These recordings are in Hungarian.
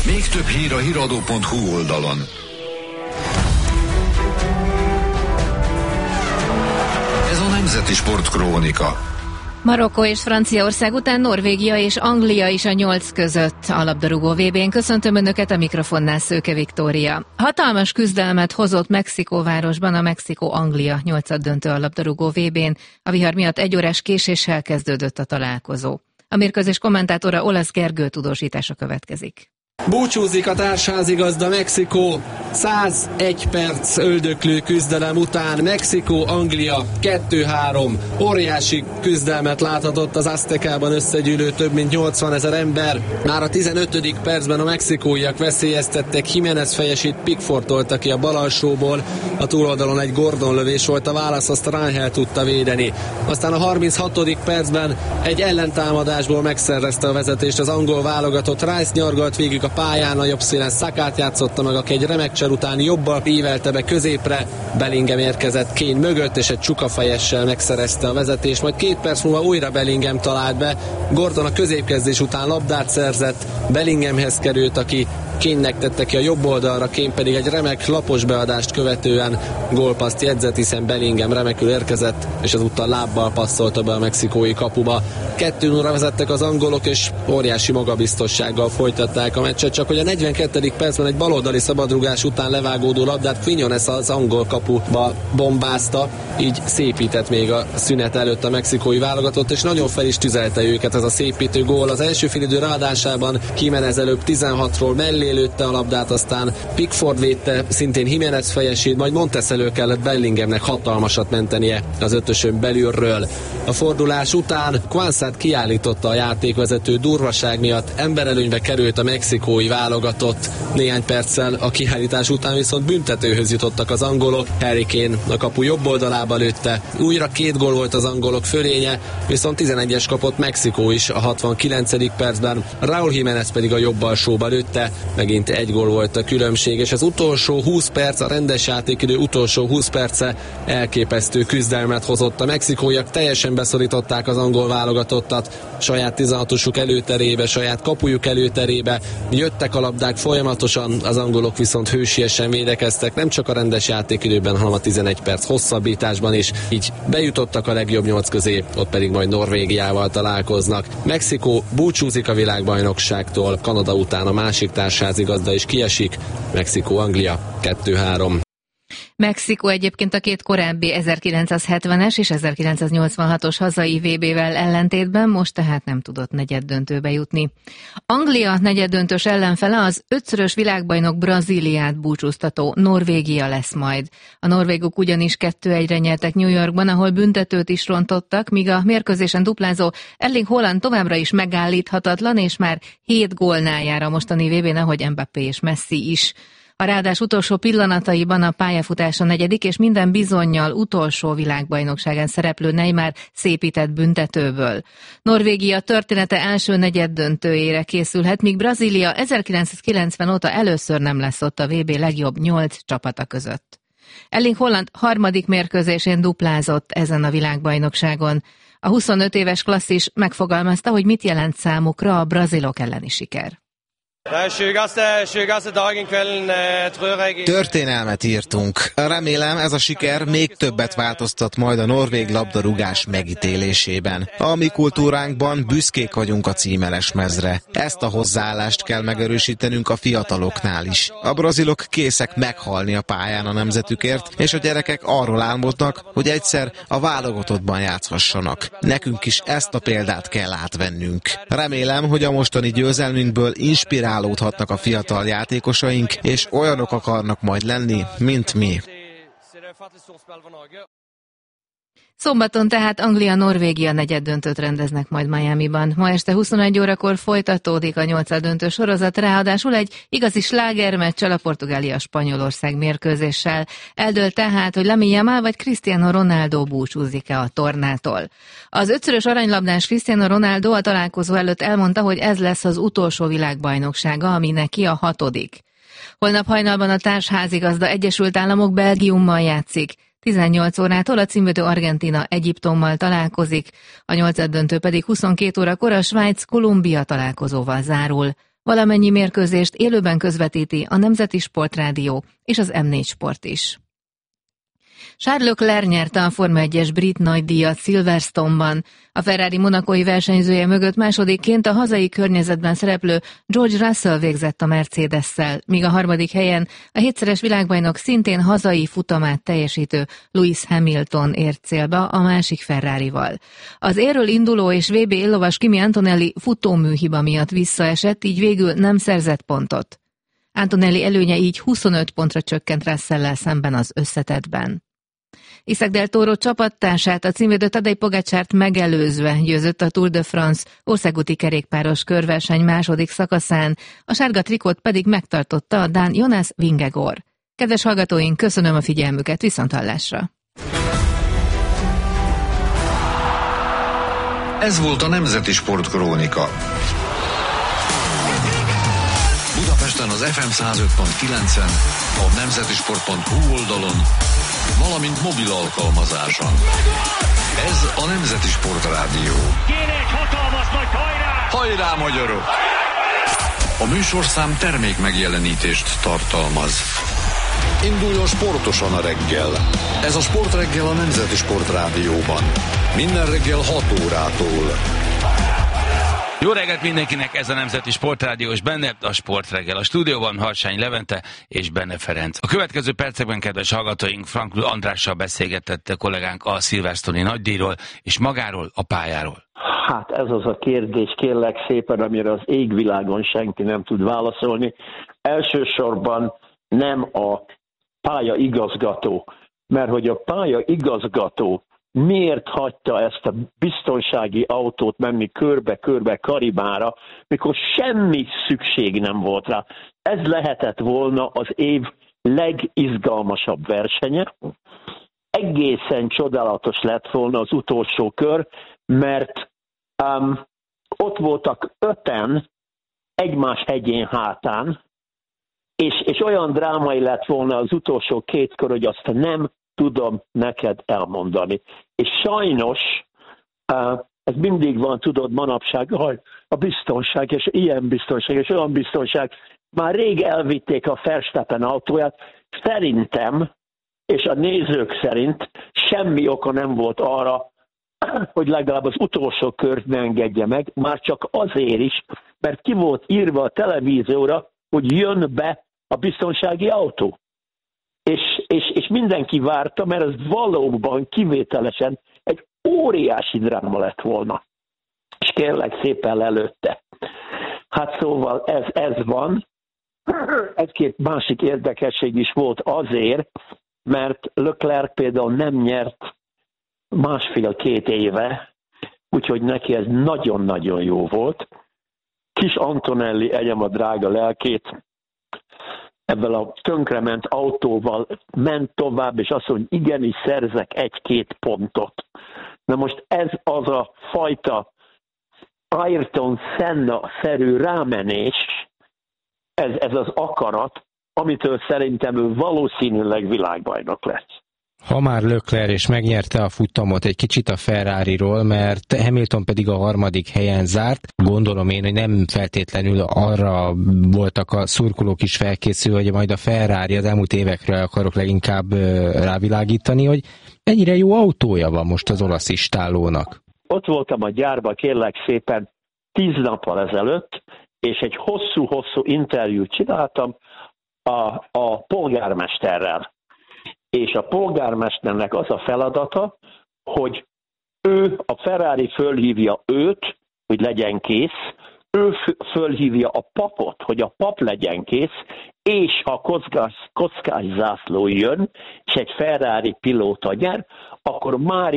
Még több hír a híradó.hu oldalon. Ez a Nemzeti Sportkrónika. Marokkó és Franciaország után Norvégia és Anglia is a 8 között a labdarúgó VB-n. Köszöntöm Önöket, a mikrofonnál Szőke Viktória. Hatalmas küzdelmet hozott Mexikóvárosban a Mexikó-Anglia 8-döntő a labdarúgó VB-n. A vihar miatt 1 órás késéssel kezdődött a találkozó. A mérkőzés kommentátora Olasz Gergő tudósítása következik. Búcsúzik a társházigazda Mexikó. 101 perc öldöklő küzdelem után Mexikó-Anglia 2-3. Óriási küzdelmet láthatott az Aztekában összegyűlő több mint 80 000 ember. Már a 15. percben a mexikóiak veszélyeztettek, Jiménez fejesét Pickford tolta ki a bal alsóból. A túloldalon egy Gordon lövés volt a válasz, azt Rangel tudta védeni. Aztán a 36. percben egy ellentámadásból megszerezte a vezetést az angol válogatott. Rice nyargalt végig a pályán, a jobb szélen Sakát játszotta meg, aki egy remek csel után jobbal ívelte be középre. Bellingham érkezett Kane mögött, és egy csukafejessel megszerezte a vezetést, majd 2 perc múlva újra Bellingham talált be. Gordon a középkezdés után labdát szerzett, Bellinghamhez került, aki Kane-nek tette ki a jobb oldalra, Kane pedig egy remek lapos beadást követően gólpasszt jegyzett, hiszen Bellingham remekül érkezett, és ezúttal lábbal passzolta be a mexikói kapuba. 2-0-ra vezettek az angolok, és óriási magabiztossággal folytatták a meccset, csak hogy a 42. percben egy baloldali szabadrugás után levágódó labdát Quiñones az angol kapuba bombázta, így szépített még a szünet előtt a mexikói válogatott, és nagyon fel is tüzelte őket ez a szépítő gól. Az első félidő ráadásában Jiménez előbb 16-ról mellé lőtte a labdát, aztán Pickford védte szintén Jiménez fejesét, majd Montes elő kellett Bellinghamnek hatalmasat mentenie az ötösön belülről. A fordulás után Kwanzát kiállította a játékvezető durvaság miatt, emberelőnybe került a mexikói válogatott. Néhány perccel a kiállítás után viszont büntetőhöz jutottak az angolok. Harry Kane a kapu jobb oldalába lőtte. Újra 2 gól volt az angolok fölénye, viszont 11-es kapott Mexikó is a 69. percben. Raúl Jiménez pedig a jobb alsóba lőtte. Megint 1 gól volt a különbség, és az utolsó 20 perc, a rendes játékidő utolsó 20 perce elképesztő küzdelmet hozott. A mexikóiak teljesen beszorították az angol válogatottat, saját 16-osuk előterébe, saját kapujuk előterébe. Jöttek a labdák folyamatosan, az angolok viszont hősiesen védekeztek, nem csak a rendes játékidőben, hanem a 11 perc hosszabbításban is. Így bejutottak a legjobb 8 közé, ott pedig majd Norvégiával találkoznak. Mexikó búcsúzik a világbajnokságtól, Kanada után a másik társházigazda is kiesik, Mexikó-Anglia 2-3. Mexikó egyébként a 2 korábbi 1970-es és 1986-os hazai VB-vel ellentétben most tehát nem tudott negyeddöntőbe jutni. Anglia negyeddöntős ellenfele az 5-szörös világbajnok Brazíliát búcsúztató Norvégia lesz majd. A norvégok ugyanis 2-1-re nyertek New Yorkban, ahol büntetőt is rontottak, míg a mérkőzésen duplázó Erling Haaland továbbra is megállíthatatlan, és már 7 gólnál jár a mostani VB-n, ahogy Mbappé és Messi is. A ráadás utolsó pillanataiban a pályafutása 4. és minden bizonnyal utolsó világbajnokságán szereplő Neymar szépített büntetőből. Norvégia története első negyeddöntőjére készülhet, míg Brazília 1990 óta először nem lesz ott a VB legjobb 8 csapata között. Erling Haaland 3. mérkőzésén duplázott ezen a világbajnokságon. A 25 éves klasszis megfogalmazta, hogy mit jelent számukra a brazilok elleni siker. Történelmet írtunk. Remélem, ez a siker még többet változtat majd a norvég labdarúgás megítélésében. A mi kultúránkban büszkék vagyunk a címeres mezre. Ezt a hozzáállást kell megerősítenünk a fiataloknál is. A brazilok készek meghalni a pályán a nemzetükért, és a gyerekek arról álmodnak, hogy egyszer a válogatottban játszhassanak. Nekünk is ezt a példát kell átvennünk. Remélem, hogy a mostani győzelmünkből inspirálódhatnak a fiatal játékosaink, és olyanok akarnak majd lenni, mint mi. Szombaton tehát Anglia-Norvégia negyeddöntőt rendeznek majd Miamiban. Ma este 21 órakor folytatódik a 8-döntő sorozat, ráadásul egy igazi slágermeccsel, a Portugália-Spanyolország mérkőzéssel. Eldőlt tehát, hogy Lamine Yamal vagy Cristiano Ronaldo búcsúzik-e a tornától. Az 5-szörös aranylabdás Cristiano Ronaldo a találkozó előtt elmondta, hogy ez lesz az utolsó világbajnoksága, ami neki a 6. Holnap hajnalban a társházigazda Egyesült Államok Belgiummal játszik. 18 órától a címvédő Argentína Egyiptommal találkozik, a 8-döntő pedig 22 órakor a Svájc-Kolumbia találkozóval zárul. Valamennyi mérkőzést élőben közvetíti a Nemzeti Sportrádió és az M4 Sport is. Charles Leclerc nyerte a Forma 1-es brit nagydíjat Silverstone-ban. A Ferrari monacói versenyzője mögött másodikként a hazai környezetben szereplő George Russell végzett a Mercedes-szel, míg a harmadik helyen a 7-szeres világbajnok szintén hazai futamát teljesítő Lewis Hamilton ért célba a másik Ferrarival. Az érről induló és VB éllovas Kimi Antonelli futóműhiba miatt visszaesett, így végül nem szerzett pontot. Antonelli előnye így 25 pontra csökkent Russell-lel szemben az összetettben. Isaac Del Toro csapattársát, a címvédő Tadej Pogačart megelőzve győzött a Tour de France országúti kerékpáros körverseny második szakaszán, a sárga trikót pedig megtartotta a dán Jonas Vingegaard. Kedves hallgatóink, köszönöm a figyelmüket, viszonthallásra! Ez volt a Nemzeti Sportkrónika. Budapesten az FM 105.9-en, a nemzetisport.hu oldalon, valamint mobil alkalmazáson. Ez a Nemzeti Sportrádió. Kéne egy hatalmas nagy hajrá! Hajrá, magyarok! A műsorszám termék megjelenítést tartalmaz. Induljon sportosan a reggel. Ez a Sportreggel a Nemzeti Sportrádióban. Minden reggel 6 órától. Jó reggelt mindenkinek, ez a Nemzeti Sportrádió, és benne a Sportreggel. A stúdióban Harsány Levente és Benne Ferenc. A következő percekben, kedves hallgatóink, Frankl Andrással beszélgetett kollégánk a Silverstone-i nagydíjról és magáról, a pályáról. Hát ez az a kérdés, kérlek szépen, amire az égvilágon senki nem tud válaszolni. Elsősorban nem a pályaigazgató, mert hogy a pályaigazgató miért hagyta ezt a biztonsági autót menni körbe-körbe Karibára, mikor semmi szükség nem volt rá. Ez lehetett volna az év legizgalmasabb versenye. Egészen csodálatos lett volna az utolsó kör, mert ott voltak 5-en egymás hegyén hátán, és olyan drámai lett volna az utolsó 2 kör, hogy azt nem tudom neked elmondani. És sajnos ez mindig van, tudod, manapság, hogy a biztonság, és ilyen biztonság, és olyan biztonság. Már rég elvitték a Verstappen autóját. Szerintem, és a nézők szerint semmi oka nem volt arra, hogy legalább az utolsó kört ne engedje meg, már csak azért is, mert ki volt írva a televízióra, hogy jön be a biztonsági autó. És mindenki várta, mert ez valóban kivételesen egy óriási dráma lett volna. És kérlek szépen lelőtte. Hát szóval ez van. Egy-két másik érdekesség is volt azért, mert Leclerc például nem nyert 1,5-2 éve, úgyhogy neki ez nagyon-nagyon jó volt. Kis Antonelli, egyem a drága lelkét, ebben a tönkrement autóval ment tovább, és azt mondja, hogy igenis szerzek 1-2 pontot. Na most ez az a fajta Ayrton Senna-szerű rámenés, ez az akarat, amitől szerintem ő valószínűleg világbajnok lesz. Ha már Leclerc és megnyerte a futamot egy kicsit a Ferrariról, mert Hamilton pedig a harmadik helyen zárt, gondolom én, hogy nem feltétlenül arra voltak a szurkolók is felkészülve, hogy majd a Ferrari az elmúlt évekre akarok leginkább rávilágítani, hogy ennyire jó autója van most az olasz istállónak. Ott voltam a gyárban, kérlek szépen, 10 nappal ezelőtt, és egy hosszú-hosszú interjút csináltam a polgármesterrel. És a polgármesternek az a feladata, hogy a Ferrari fölhívja őt, hogy legyen kész, ő fölhívja a papot, hogy a pap legyen kész, és ha kockás zászló jön, és egy Ferrari pilóta nyer, akkor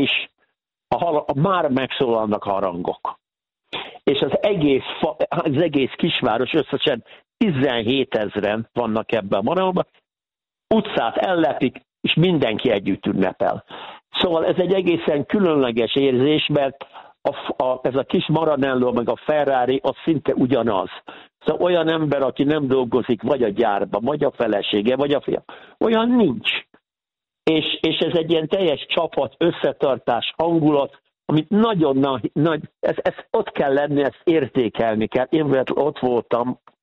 már megszólalnak harangok. És az egész kisváros összesen 17 000 vannak ebben a maradban, utcát ellepik, és mindenki együtt ünnepel. Szóval ez egy egészen különleges érzés, mert ez a kis Maranello meg a Ferrari az szinte ugyanaz. Szóval olyan ember, aki nem dolgozik vagy a gyárban, vagy a felesége, vagy a fia, olyan nincs. És ez egy ilyen teljes csapat, összetartás, hangulat, amit nagyon nagy, ezt ott kell lenni, ezt értékelni kell. Én ott voltam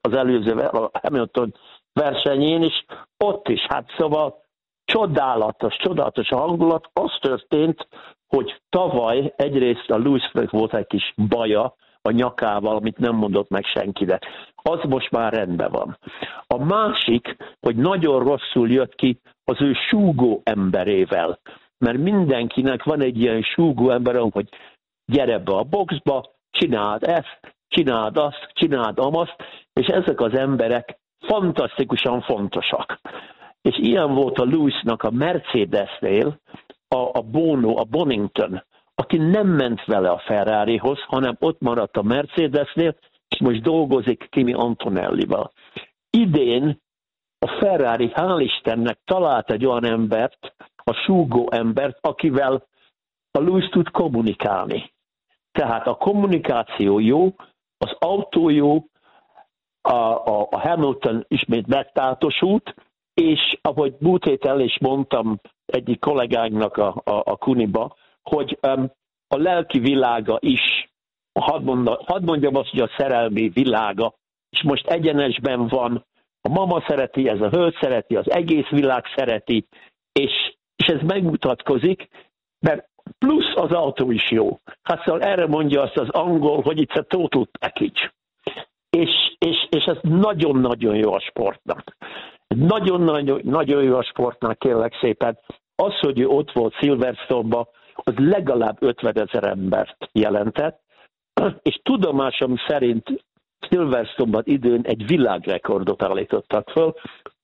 az előző a Hamilton versenyén is, ott is, hát szóval csodálatos a hangulat. Az történt, hogy tavaly egyrészt a Lewisnek volt egy kis baja a nyakával, amit nem mondott meg senkire. Az most már rendben van. A másik, hogy nagyon rosszul jött ki az ő súgó emberével. Mert mindenkinek van egy ilyen súgó ember, hogy gyere be a boxba, csináld ezt, csináld azt, csináld amazt, és ezek az emberek fantasztikusan fontosak. És ilyen volt a Lewisnak a Mercedesnél, a Bonington, aki nem ment vele a Ferrarihoz, hanem ott maradt a Mercedesnél, és most dolgozik Kimi Antonellival. Idén a Ferrari, hál' Istennek, talált egy olyan embert, a súgó embert, akivel a Lewis tud kommunikálni. Tehát a kommunikáció jó, az autó jó, a Hamilton ismét megtátosult, és ahogy múlt héten is mondtam egyik kollégánknak a Kuniba, hogy a lelki világa is, hadd mondjam azt, hogy a szerelmi világa, és most egyenesben van, a mama szereti, ez a hölgy szereti, az egész világ szereti, és ez megmutatkozik, mert plusz az autó is jó. Hát szóval erre mondja azt az angol, hogy it's a total package. És ez nagyon-nagyon jó a sportnak. Nagyon jó a sportnak, kérlek szépen. Az, hogy ő ott volt Silverstone-ban, az legalább 50 000 embert jelentett, és tudomásom szerint Silverstone-ban időn egy világrekordot állítottak föl,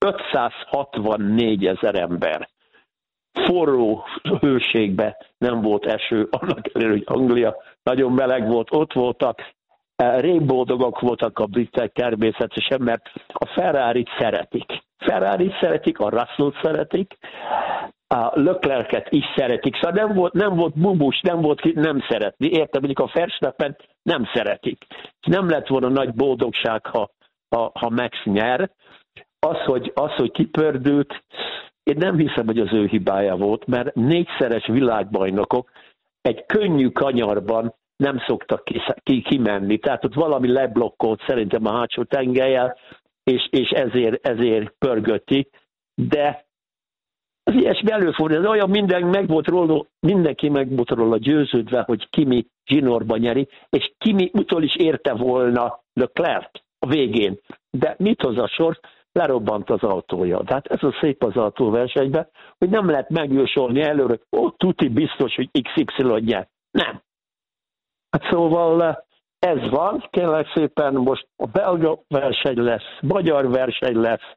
564 000 ember. Forró hőségben nem volt eső, annak ellenére, hogy Anglia nagyon meleg volt, ott voltak, régboldogok voltak a britek természetesen, mert a Ferrarit szeretik, a Russellt szeretik, a Leclerc-et is szeretik, szóval nem volt bubus, nem volt ki nem szeretni, értem, mondjuk a Verstappen nem szeretik. Nem lett volna nagy boldogság, ha Max nyer. Az, hogy kipördült, én nem hiszem, hogy az ő hibája volt, mert 4-szeres világbajnokok egy könnyű kanyarban nem szoktak kimenni. Tehát ott valami leblokkolt szerintem a hátsó tengelyel, és ezért pörgötti. De az ilyesmi előfordul. Ez olyan mindenki meg volt róla győződve, hogy Kimi zsinórba nyeri, és Kimi utol is érte volna Leclerc a végén. De mit hoz a sor? Lerobbant az autója. Tehát ez a szép az autóversenyben, hogy nem lehet megjósolni előre, tuti biztos, hogy XY nyer. Nem. Hát szóval ez van, kérlek szépen, most a belga verseny lesz, magyar verseny lesz,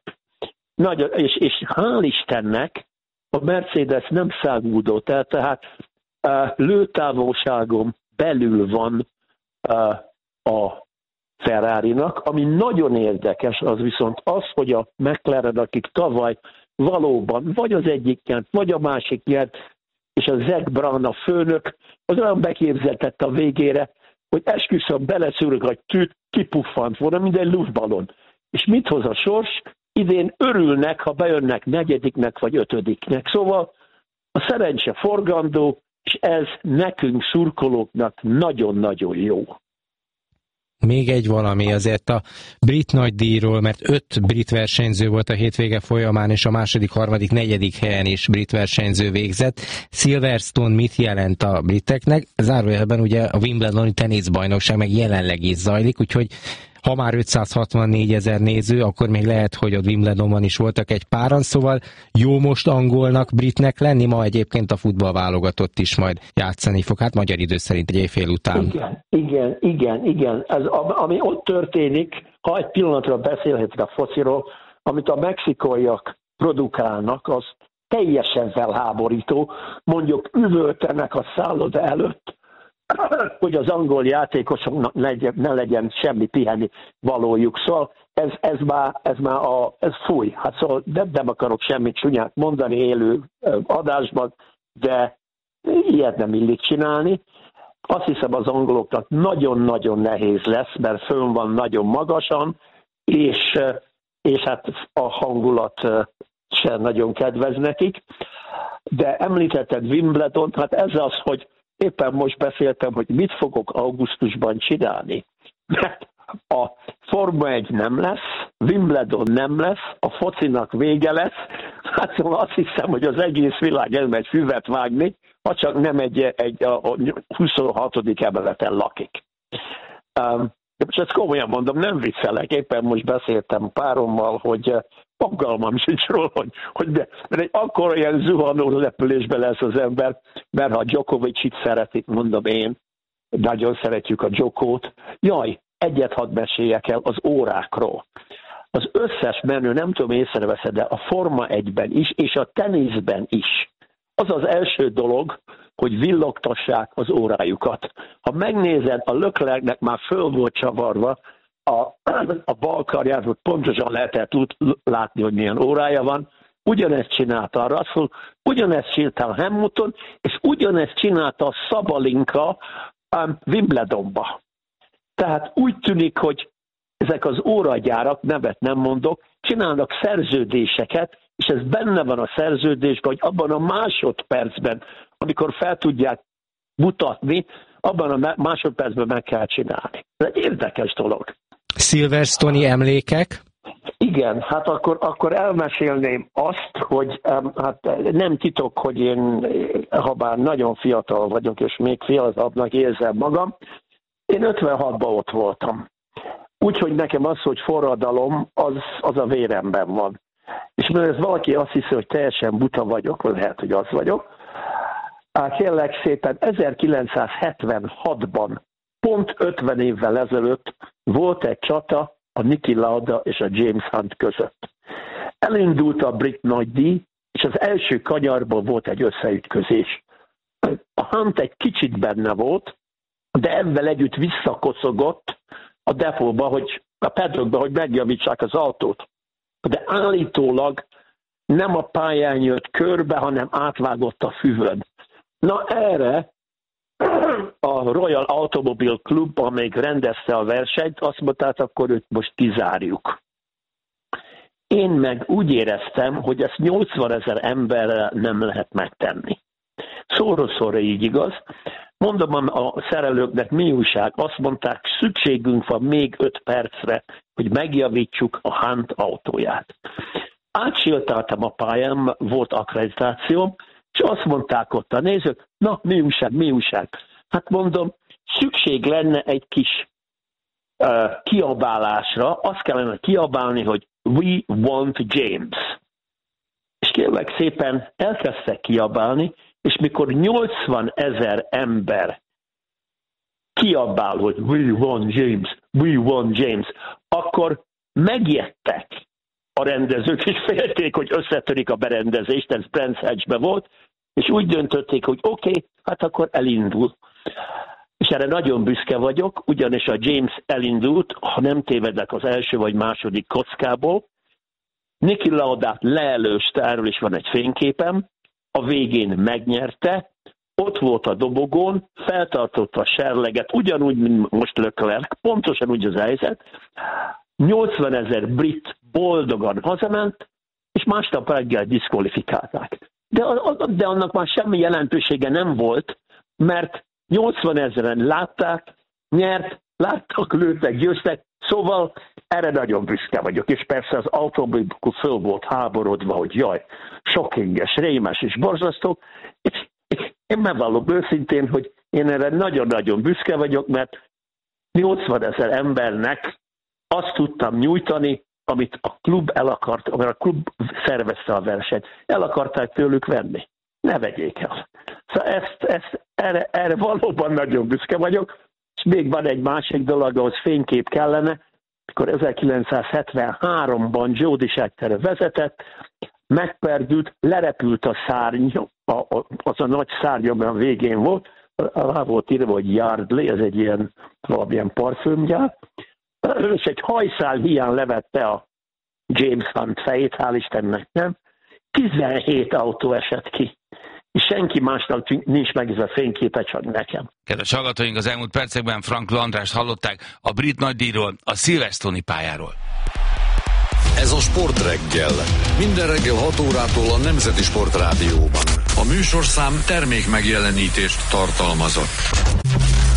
és hál' Istennek a Mercedes nem száguldott el, tehát lőtávolságon belül van a Ferrarinak, ami nagyon érdekes, az viszont az, hogy a McLaren, akik tavaly valóban vagy az egyik nyert, vagy a másik nyert, és a Zach Brown a főnök, az olyan beképzeltett a végére, hogy esküszöm, beleszűrök, hogy tűt, kipuffant volna, mint egy luftballon. És mit hoz a sors? Idén örülnek, ha bejönnek 4. vagy 5. Szóval a szerencse forgandó, és ez nekünk szurkolóknak nagyon-nagyon jó. Még egy valami azért a brit nagydíjról, mert 5 brit versenyző volt a hétvége folyamán, és a 2., 3., 4. helyen is brit versenyző végzett. Silverstone mit jelent a briteknek? Zárójelben ugye a Wimbledoni teniszbajnokság meg jelenleg is zajlik, úgyhogy ha már 564 000 néző, akkor még lehet, hogy a Wimbledonban is voltak egy páran, szóval jó most angolnak, britnek lenni, ma egyébként a futballválogatott is majd játszani fog, hát magyar idő szerint egy éjfél után. Igen. Ez, ami ott történik, ha egy pillanatra beszélhetek a fociról, amit a mexikóiak produkálnak, az teljesen felháborító, mondjuk üvöltenek a szálloda előtt, hogy az angol játékosoknak ne legyen semmi pihenni valójuk. Szóval ez fúj. Hát szóval nem akarok semmit csúnyát mondani élő adásban, de ilyet nem illik csinálni. Azt hiszem, az angoloknak nagyon-nagyon nehéz lesz, mert fönn van nagyon magasan, és hát a hangulat sem nagyon kedvez nekik. De említetted Wimbledont, hát ez az, hogy éppen most beszéltem, hogy mit fogok augusztusban csinálni. Mert a Forma 1 nem lesz, Wimbledon nem lesz, a focinak vége lesz. Hát szóval azt hiszem, hogy az egész világ elmegy füvet vágni, ha csak nem a 26. emeleten lakik. És ezt komolyan mondom, nem viccelek, éppen most beszéltem párommal, hogy fogalmam sincs róla, mert egy akkora ilyen zuhanó repülésben lesz az ember, mert ha Djokovicit szeretik, mondom én, nagyon szeretjük a Djokót. Jaj, egyet hadd meséljek el az órákról. Az összes menő, nem tudom észreveszed, de a Forma 1-ben is, és a teniszben is. Az az első dolog, hogy villogtassák az órájukat. Ha megnézed, a Leclercnek már föl volt csavarva a bal karját, hogy pontosan lehetett látni, hogy milyen órája van. Ugyanezt csinálta a Russell, ugyanezt csinálta a Hamilton, és ugyanezt csinálta a Sabalenka Wimbledonba. Tehát úgy tűnik, hogy ezek az óragyárak, nevet nem mondok, csinálnak szerződéseket, és ez benne van a szerződésben, hogy abban a másodpercben, amikor fel tudják mutatni, abban a másodpercben meg kell csinálni. Ez egy érdekes dolog. Silverstone-i emlékek? Igen, hát akkor elmesélném azt, hogy hát nem titok, hogy én, ha bár nagyon fiatal vagyok, és még fiatalabbnak érzem magam, én 56-ban ott voltam. Úgyhogy nekem az, hogy forradalom, az a véremben van. És mert valaki azt hiszi, hogy teljesen buta vagyok, lehet, hogy az vagyok. Kérlek szépen, 1976-ban, pont 50 évvel ezelőtt volt egy csata a Niki Lauda és a James Hunt között. Elindult a brit nagydíj, és az első kanyarban volt egy összeütközés. A Hunt egy kicsit benne volt, de ebben együtt visszakocogott a depóba, a paddockba, hogy megjavítsák az autót. De állítólag nem a pályán jött körbe, hanem átvágott a füvön. Na erre a Royal Automobile Club, amelyik rendezte a versenyt, azt mondták, akkor őt most kizárjuk. Én meg úgy éreztem, hogy ezt 80 000 emberrel nem lehet megtenni. Szóra így igaz. Mondom a szerelőknek, mi újság, azt mondták, szükségünk van még 5 percre, hogy megjavítsuk a Hunt autóját. Átsétáltam a pályán, volt akkreditáció, és azt mondták ott a nézők, na mi újság. Hát mondom, szükség lenne egy kis kiabálásra, azt kellene kiabálni, hogy we want James. És kérlek szépen elkezdtek kiabálni, és mikor 80 000 ember kiabál, hogy we want James, akkor megijedtek a rendezők, és félték, hogy összetörik a berendezést, ez Brands Hatchben volt, és úgy döntötték, hogy oké, hát akkor elindul. És erre nagyon büszke vagyok, ugyanis a James elindult, ha nem tévedek az első vagy második kockából. Niki Laudát leelőzte, erről is van egy fényképem, a végén megnyerte, ott volt a dobogón, feltartotta a serleget, ugyanúgy, mint most Leclerc, pontosan úgy az helyzet. 80 000 brit boldogan hazament, és másnap reggel diszkvalifikálták. De annak már semmi jelentősége nem volt, mert 80 000-en látták, nyert, láttak, lőttek, győztek, szóval erre nagyon büszke vagyok, és persze az autóból föl volt háborodva, hogy jaj, sokkinges, rémes és borzasztó, és én megvallom őszintén, hogy én erre nagyon-nagyon büszke vagyok, mert 80 000 embernek azt tudtam nyújtani, amit a klub el akart, mert a klub szervezte a versenyt. El akarták tőlük venni. Ne vegyék el. Szóval erre valóban nagyon büszke vagyok, és még van egy másik dolog, ahhoz fénykép kellene, amikor 1973-ban Jody Scheckter vezetett, megperdült, lerepült a szárny, az a nagy szárny, ami a végén volt, rá volt írva, hogy Yardley, ez egy ilyen valamilyen parfümgyár, és egy hajszál hiány levette a James Hunt fejét, hál' Istennek nem, 17 autó esett ki. És senki másnak nincs meg ez a fényképe, csak nekem. Kedves hallgatóink, az elmúlt percekben Franklin Andrást hallották a brit nagydíjról, a Silverstone-i pályáról. Ez a Sportreggel. Minden reggel 6 órától a Nemzeti Sportrádióban. A műsorszám termék megjelenítést tartalmazott.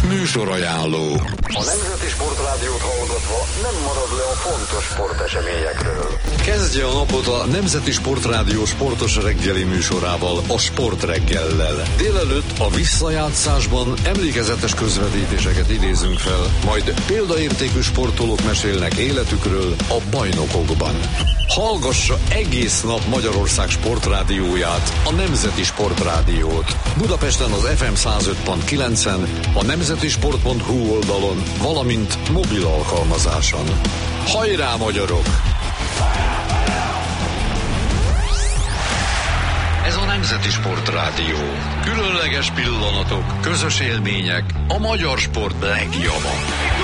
Műsorajánló. A Nemzeti Sportrádiót hallgatva nem marad le a fontos sporteseményekről. Kezdje a napot a Nemzeti Sportrádió sportos reggeli műsorával, a Sportreggellel. Délelőtt a visszajátszásban emlékezetes közvetítéseket idézünk fel, majd példaértékű sportolók mesélnek életükről a bajnokokban. Hallgassa egész nap Magyarország sportrádióját, a Nemzeti Sportrádiót. Budapesten az FM 105.9-en, a nemzetisport.hu oldalon, valamint mobil alkalmazáson. Hajrá, magyarok! Ez a Nemzeti Sportrádió. Különleges pillanatok, közös élmények, a magyar sport legjava.